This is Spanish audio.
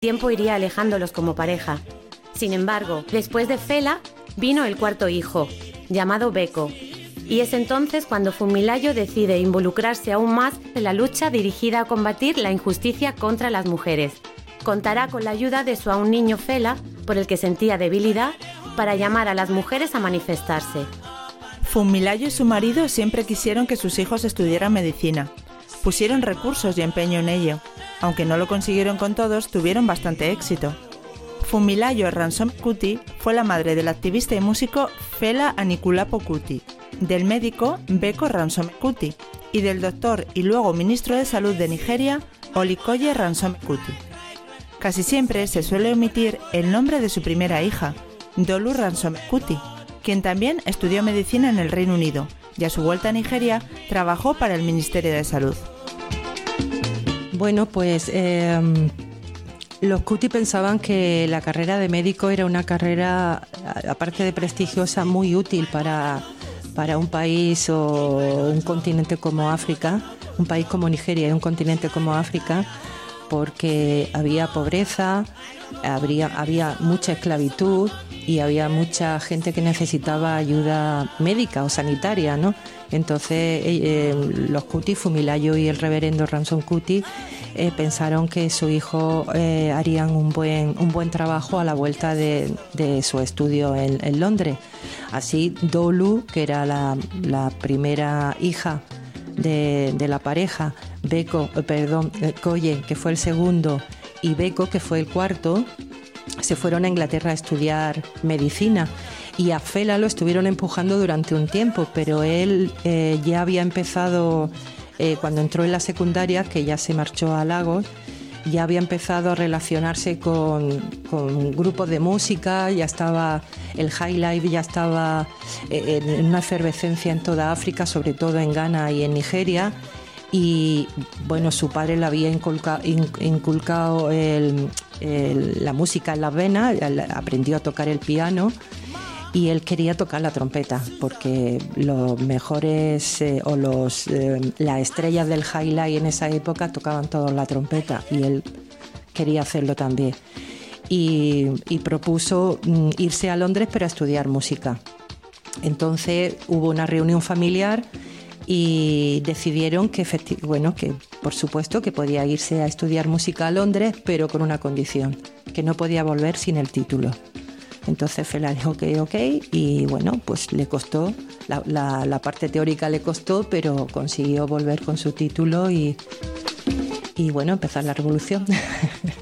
tiempo iría alejándolos como pareja. Sin embargo, después de Fela, vino el cuarto hijo, llamado Beko. Y es entonces cuando Funmilayo decide involucrarse aún más en la lucha dirigida a combatir la injusticia contra las mujeres. Contará con la ayuda de su aún niño Fela, por el que sentía debilidad, para llamar a las mujeres a manifestarse. Funmilayo y su marido siempre quisieron que sus hijos estudiaran medicina. Pusieron recursos y empeño en ello. Aunque no lo consiguieron con todos, tuvieron bastante éxito. Funmilayo Ransome Kuti fue la madre del activista y músico Fela Anikulapo Kuti, del médico Beko Ransome Kuti y del doctor y luego ministro de Salud de Nigeria, Olikoye Ransome Kuti. Casi siempre se suele omitir el nombre de su primera hija, Dolu Ransome Kuti, quien también estudió medicina en el Reino Unido y a su vuelta a Nigeria trabajó para el Ministerio de Salud. Bueno, pues los Kuti pensaban que la carrera de médico era una carrera, aparte de prestigiosa, muy útil para un país o un continente como África, un país como Nigeria y un continente como África, porque había pobreza, había mucha esclavitud y había mucha gente que necesitaba ayuda médica o sanitaria, ¿no? Entonces los Kuti, Funmilayo y el reverendo Ransome Kuti pensaron que su hijo harían un buen trabajo a la vuelta de su estudio en Londres. Así Dolu, que era la primera hija de la pareja, Koye, que fue el segundo, y Beko, que fue el cuarto, se fueron a Inglaterra a estudiar medicina. Y a Fela lo estuvieron empujando durante un tiempo, pero él ya había empezado, cuando entró en la secundaria, que ya se marchó a Lagos, ya había empezado a relacionarse con grupos de música, ya estaba el high life, ya estaba en una efervescencia en toda África, sobre todo en Ghana y en Nigeria. Y bueno, su padre le había inculcado la música en las venas, aprendió a tocar el piano. Y él quería tocar la trompeta porque los mejores las estrellas del highlight en esa época tocaban todos la trompeta y él quería hacerlo también. Y propuso irse a Londres para estudiar música. Entonces hubo una reunión familiar y decidieron que por supuesto que podía irse a estudiar música a Londres, pero con una condición, que no podía volver sin el título. Entonces Fela dijo que ok, y bueno, pues le costó, la parte teórica le costó, pero consiguió volver con su título y bueno, empezar la revolución.